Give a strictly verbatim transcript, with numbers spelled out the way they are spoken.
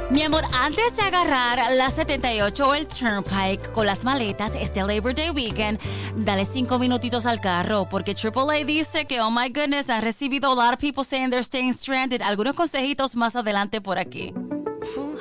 Mi amor, antes de agarrar la setenta y ocho o el Turnpike con las maletas este Labor Day Weekend, dale cinco minutitos al carro, porque triple A dice que, oh my goodness, han recibido a lot of people saying they're staying stranded. Algunos consejitos más adelante por aquí.